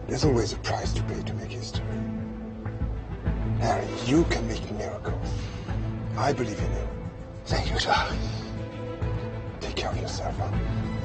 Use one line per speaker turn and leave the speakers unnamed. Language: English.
There's always a price to pay to make history. Harry, you can make miracles. I believe in you.
Thank you, Charlie.
Take care of yourself, huh?